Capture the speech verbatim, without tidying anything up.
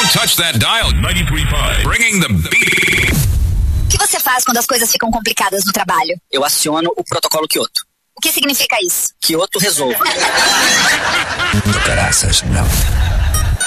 Don't touch that dial. ninety-three point five. Bringing the beat. O que você faz quando as coisas ficam complicadas no trabalho? Eu aciono o protocolo Kyoto. O que significa isso? Kyoto resolve. Do caraças, não.